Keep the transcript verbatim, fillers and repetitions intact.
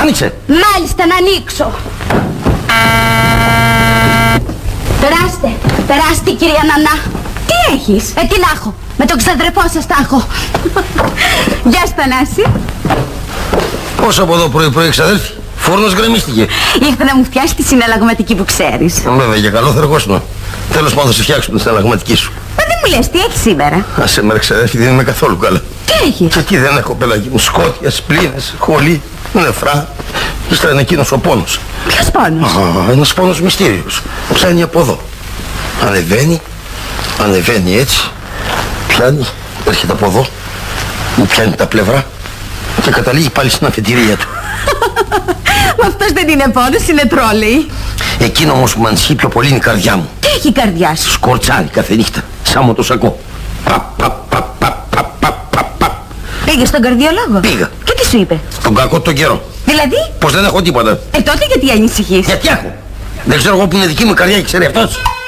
Άνοιξε. Μάλιστα, να ανοίξω. Περάστε, περάστε κυρία Νανά. Τι έχεις? Ε, τι να έχω. Με τον ξαδρεπό σας τα έχω. Γεια σου Θανάση. Πώς από εδώ πρωί πρωί ξαδέλφη? Φούρνος γκρεμίστηκε. Ήρθε να μου φτιάσει τη συναλλαγματική που ξέρεις. Βέβαια, για καλό θα εργόσουν. Τέλος πάντων θα σου φτιάξουν τη συναλλαγματική σου. Μα δεν μου λες τι έχεις σήμερα. Άσε με ρε ξαδέλφη, δεν είμαι καθόλου καλά. Τι έχεις? Και τι δεν έχω, πελάκι μου? Σκότια, σπλήνες, χολή, νεφρά. Ύστερα είναι εκείνος ο πόνος. Ποιος πόνος? Α, ένας πόνος μυστήριος. Πιάνει από εδώ. Ανεβαίνει, ανεβαίνει έτσι. Πιάνει, έρχεται από εδώ. Μου πιάνει τα πλευρά. Και καταλήγει πάλι στην αφετηρία του. Μα αυτός δεν είναι πόνος, είναι τρόλεϊ. Εκείνο όμως που με ανησυχεί πιο πολύ είναι η καρδιά μου. Τι έχει η καρδιά σου? Σκορτσάρει κάθε νύχτα, σαν μοτοσακό. Παπ, παπ, παπ, παπ, παπ, παπ, παπ, παπ. Πήγες στον καρδιολόγο? Πήγα. Και τι σου είπε? Τον κακό τον καιρό. Δηλαδή? Πως δεν έχω τίποτα. Ε, τότε γιατί ανησυχείς? Γιατί έχω? Δεν ξέρω εγώ που είναι δική μου η καρδιά και ξέρει αυτός.